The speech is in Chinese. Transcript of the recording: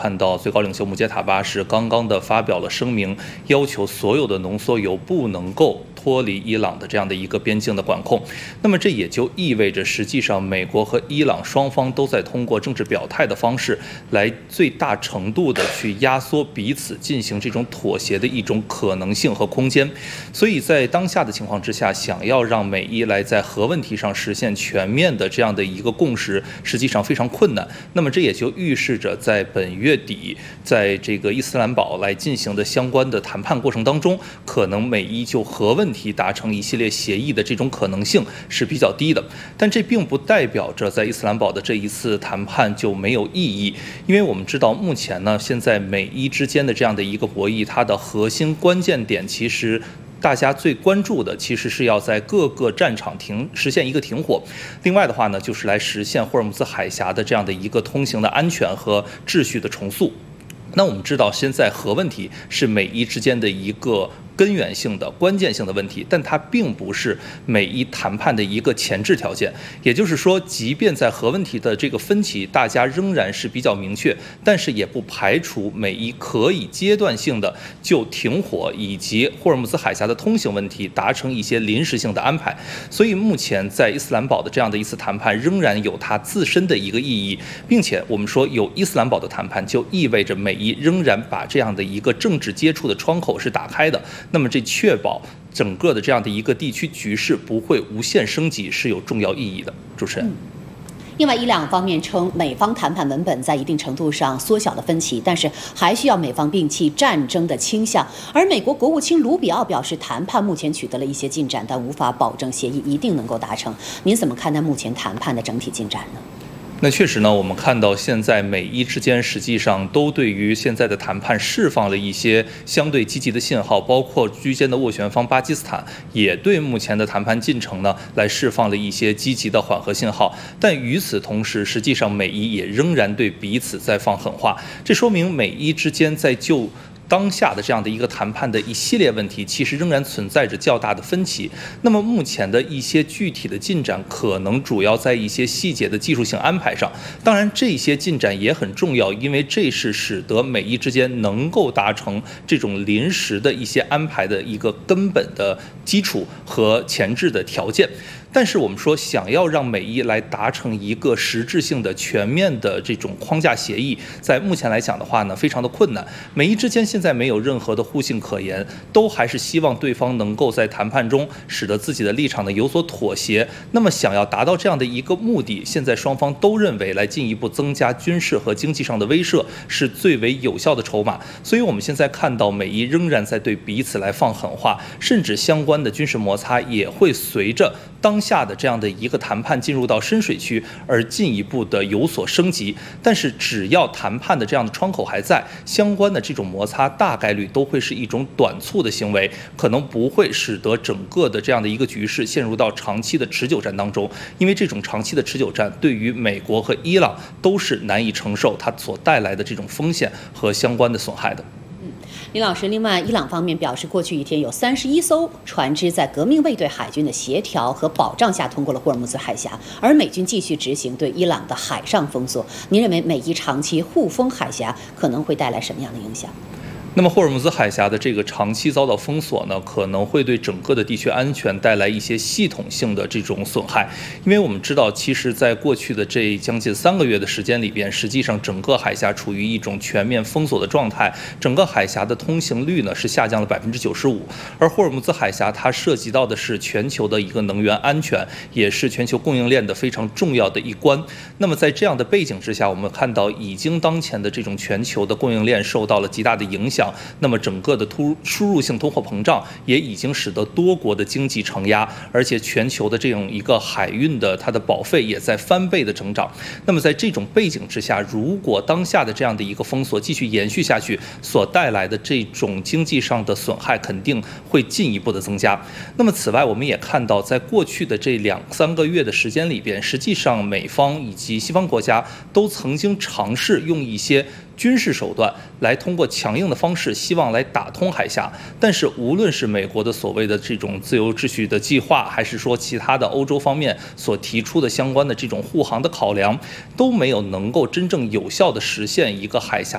看到最高领袖穆杰塔巴是刚刚的发表了声明，要求所有的浓缩铀不能够脱离伊朗的这样的一个边境的管控。那么这也就意味着，实际上美国和伊朗双方都在通过政治表态的方式，来最大程度的去压缩彼此进行这种妥协的一种可能性和空间。所以在当下的情况之下，想要让美伊来在核问题上实现全面的这样的一个共识，实际上非常困难。那么这也就预示着，在本月底，在这个伊斯兰堡来进行的相关的谈判过程当中，可能美伊就核问题达成一系列协议的这种可能性是比较低的。但这并不代表着在伊斯兰堡的这一次谈判就没有意义，因为我们知道目前呢，现在美伊之间的这样的一个博弈，它的核心关键点其实大家最关注的其实是要在各个战场实现一个停火，另外的话呢，就是来实现霍尔木兹海峡的这样的一个通行的安全和秩序的重塑。那我们知道，现在核问题是美伊之间的一个根源性的关键性的问题，但它并不是美伊谈判的一个前置条件。也就是说，即便在核问题的这个分歧大家仍然是比较明确，但是也不排除美伊可以阶段性的就停火以及霍尔木兹海峡的通行问题达成一些临时性的安排。所以目前在伊斯兰堡的这样的一次谈判仍然有它自身的一个意义，并且我们说有伊斯兰堡的谈判就意味着美伊仍然把这样的一个政治接触的窗口是打开的。那么这确保整个的这样的一个地区局势不会无限升级是有重要意义的。主持人。 另外，伊朗方面称，美方谈判文本在一定程度上缩小了分歧，但是还需要美方摒弃战争的倾向。而美国国务卿卢比奥表示，谈判目前取得了一些进展，但无法保证协议一定能够达成。您怎么看待目前谈判的整体进展呢？ 那确实呢，我们看到现在美伊之间实际上都对于现在的谈判释放了一些相对积极的信号，包括居间的斡旋方巴基斯坦也对目前的谈判进程呢来释放了一些积极的缓和信号。但与此同时，实际上美伊也仍然对彼此在放狠话，这说明美伊之间在就当下的这样的一个谈判的一系列问题，其实仍然存在着较大的分歧。那么目前的一些具体的进展，可能主要在一些细节的技术性安排上。当然，这些进展也很重要，因为这是使得美伊之间能够达成这种临时的一些安排的一个根本的基础和前置的条件。但是我们说，想要让美伊来达成一个实质性的、全面的这种框架协议，在目前来讲的话呢，非常的困难。美伊之间现在没有任何的互信可言，都还是希望对方能够在谈判中使得自己的立场呢有所妥协。那么，想要达到这样的一个目的，现在双方都认为来进一步增加军事和经济上的威慑是最为有效的筹码。所以，我们现在看到美伊仍然在对彼此来放狠话，甚至相关的军事摩擦也会随着当下的这样的一个谈判进入到深水区而进一步的有所升级。但是只要谈判的这样的窗口还在，相关的这种摩擦大概率都会是一种短促的行为，可能不会使得整个的这样的一个局势陷入到长期的持久战当中。因为这种长期的持久战对于美国和伊朗都是难以承受它所带来的这种风险和相关的损害的。 林老师，另外，伊朗方面表示，过去一天有31艘船只在革命卫队海军的协调和保障下通过了霍尔木兹海峡，而美军继续执行对伊朗的海上封锁。您认为美伊长期互封海峡可能会带来什么样的影响？ 那么霍尔木兹海峡的这个长期遭到封锁呢，可能会对整个的地区安全带来一些系统性的这种损害。因为我们知道，其实在过去的这将近3个月的时间里边，实际上整个海峡处于一种全面封锁的状态，整个海峡的通行率呢是下降了95%。而霍尔木兹海峡它涉及到的是全球的一个能源安全，也是全球供应链的非常重要的一关。那么在这样的背景之下，我们看到已经当前的这种全球的供应链受到了极大的影响。那么整个的输入性通货膨胀也已经使得多国的经济承压，而且全球的这种一个海运的它的保费也在翻倍的增长。那么在这种背景之下，如果当下的这样的一个封锁继续延续下去，所带来的这种经济上的损害肯定会进一步的增加。那么此外，我们也看到，在过去的这2-3个月的时间里边，实际上美方以及西方国家都曾经尝试用一些军事手段来通过强硬的方式，希望来打通海峡。但是无论是美国的所谓的这种自由秩序的计划，还是说其他的欧洲方面所提出的相关的这种护航的考量，都没有能够真正有效的实现一个海峡